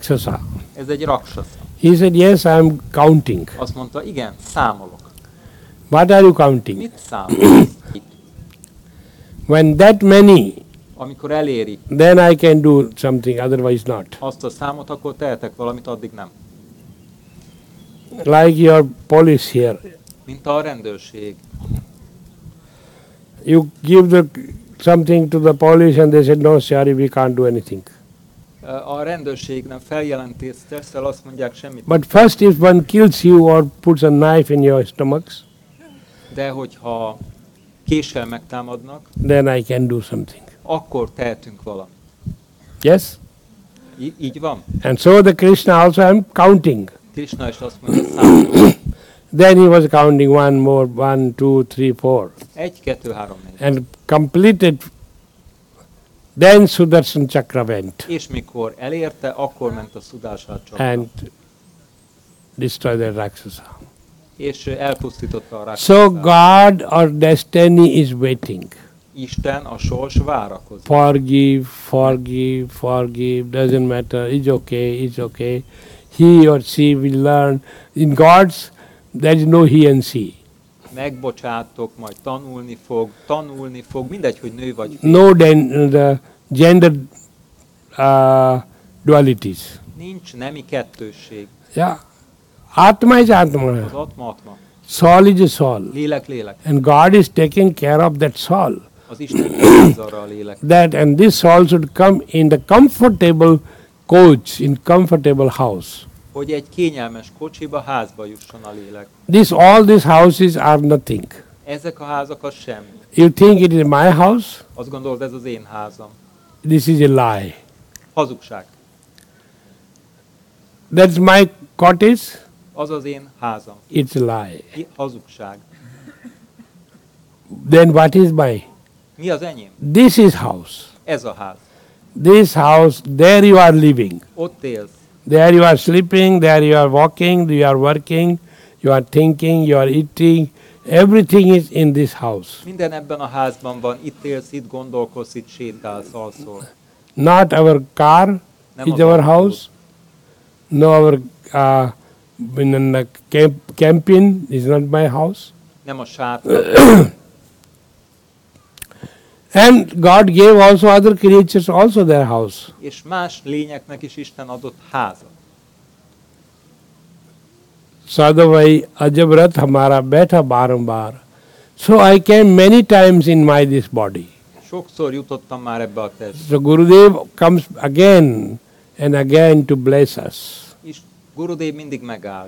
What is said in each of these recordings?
Rakshasa. Ez egy raksasa. He said, yes, I am counting. Azt mondta, igen, számolok. What are you counting? Mit számolsz? When that many, Amikor eléri then I can do something, otherwise not. azt a számot, akkor tehetek valamit, addig nem. Like your police here. Mint a rendőrség. You give something to the police and they said, no, sorry, we can't do anything. A rendőrségnek feljelentést teszel, azt mondják semmit. But first, if one kills you or puts a knife in your stomachs, De hogyha késsel megtámadnak, then I can do something. akkor tehetünk valamit. Yes? Így van? And so the Krishna also, I am counting. Krishna is azt mondja, számolok. Then he was counting one more, 1, 2, 3, 4. 1, 2, 3, 4. And completed. Then Sudarshan Chakra went És mikor elérte, akkor ment a Sudarshan Chakra. and destroyed the Rakshasa. És elpusztította a So rákosát. God or destiny is waiting. Isten, a sors várakozik. Forgive, forgive, forgive, doesn't matter, it's okay. He or she will learn. In God's, there is no he and she. Megbocsátok, majd tanulni fog, mindegy, hogy nő vagy férfi. No the gender dualities. Nincs nemi kettősség. Yeah. Atma is Az Atma. atma. Soul is a soul. Lélek. And God is taking care of that soul. Az Isten vigyáz arra a lélek. That and this soul should come in the comfortable coach, in comfortable house. Hogy egy kényelmes kocsiba, házba jusson a lélek. All these houses are nothing. Ezek a házak az semmi. You think it is my house? Azt gondolod, ez az én házam. This is a lie. Hazugság. That's my cottage? Az az én házam. It's a lie. Hazugság. Then what is my? Mi az enyém? This is house. Ez a ház. This house, there you are living. Ott élsz. There you are sleeping, there you are walking, you are working, you are thinking, you are eating. Everything is in this house. Minden ebben a házban van. Itt élsz, itt gondolkozz, itt sétálsz, alszol. Not our car Nem is az our autó. house. No, our camping is not my house. Nem a sátra. And God gave also other creatures also their house. És más lényeknek is Isten adott házat. Sadhavai ajabrat hamara betha barambar. So I came many times in this body. Sokszor jutottam már ebbe a testbe. So Gurudev comes again and again to bless us. És Gurudev mindig megállt.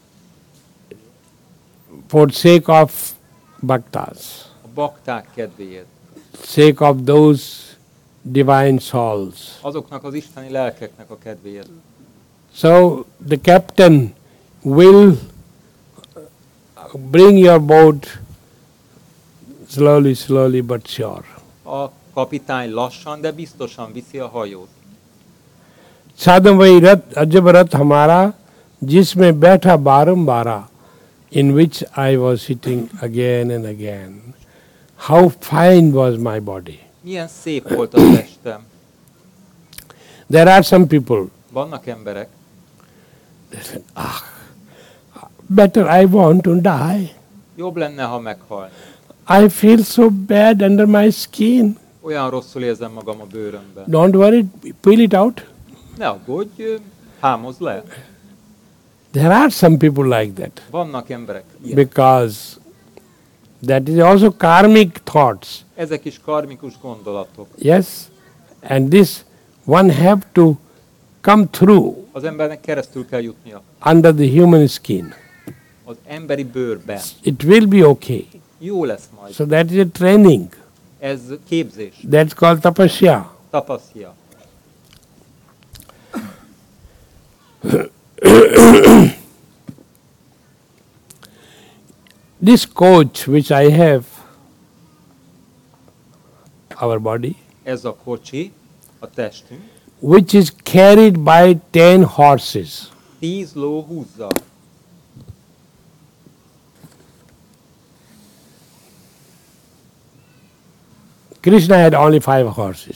For sake of bhaktas. A bakták kedvéért. Sake of those divine souls. Azoknak az isteni lelkeknek a kedvéért. So the captain will bring your boat slowly but sure. A kapitány lassan, de biztosan viszi a hajót. साधन रथ अजब रथ हमारा जिसमें बैठा बारंबारा, in which I was sitting again and again. How fine was my body. Milyen szép volt a testem. There are some people, Vannak emberek, they said, better I want to die. jobb lenne, ha meghal. I feel so bad under my skin. Olyan rosszul érzem magam a bőrömben. Don't worry, peel it out. Ne aggódj, hámozd le. There are some people like that. Vannak emberek. Ilyen. Because that is also karmic thoughts. Ezek is karmikus gondolatok. Yes? And this one have to come through Az embernek keresztül kell jutnia. under the human skin. Az emberi bőrben. It will be okay. Jó lesz majd. So that is a training. Ez képzés. That's called tapasya. Tapasztja. This coach which I have, our body, Ez a kocsi, a testünk, which is carried by 10 horses. 10 ló húzza. Krishna had only 5 horses.